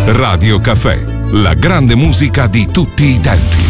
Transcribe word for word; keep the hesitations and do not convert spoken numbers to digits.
Radio Caffè, la grande musica di tutti i tempi.